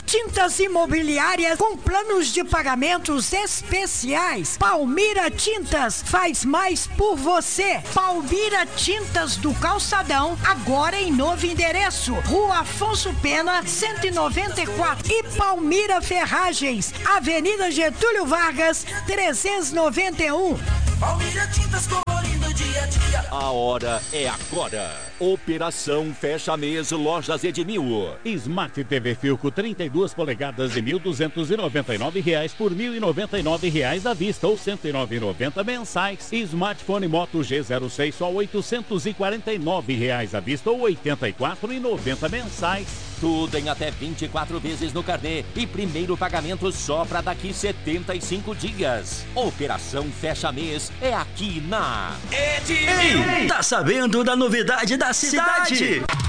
Tintas imobiliárias com planos de pagamentos especiais. Palmira Tintas faz mais por você. Palmira Tintas do Calçadão, agora em novo endereço. Rua Afonso Pena, 194. E Palmira Ferragens, Avenida Getúlio Vargas, 391. Palmira Tintas, colorindo dia a dia. A hora é agora. Operação Fecha Mês Lojas Edmil. Smart TV Filco 32 polegadas de R$ 1.299 por R$ 1.099 à vista ou R$ 109,90 mensais. Smartphone Moto G06 só R$ 849 à vista ou R$ 84,90 mensais. Tudo em até 24 vezes no carnê e primeiro pagamento só para daqui 75 dias. Operação Fecha Mês é aqui na Ei, tá sabendo da novidade da cidade?